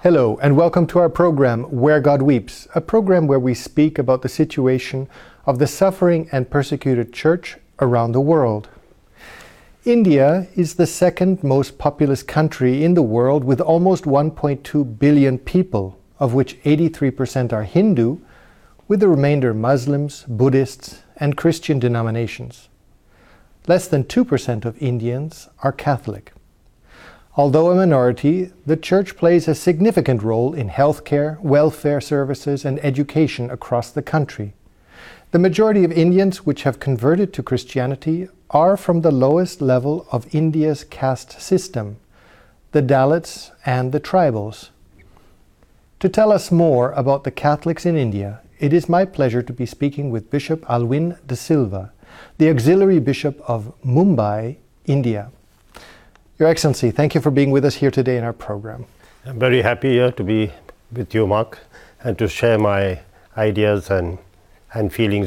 Hello, and welcome to our program, Where God Weeps, a program where we speak about the situation of the suffering and persecuted church around the world. India is the second most populous country in the world with almost 1.2 billion people, of which 83% are Hindu, with the remainder Muslims, Buddhists, and Christian denominations. Less than 2% of Indians are Catholic. Although a minority, the Church plays a significant role in healthcare, welfare services, and education across the country. The majority of Indians which have converted to Christianity are from the lowest level of India's caste system, the Dalits and the tribals. To tell us more about the Catholics in India, it is my pleasure to be speaking with Bishop Alwyn De Silva, the Auxiliary Bishop of Mumbai, India. Your Excellency, thank you for being with us here today in our program. I'm very happy here to be with you, Mark, and to share my ideas and feelings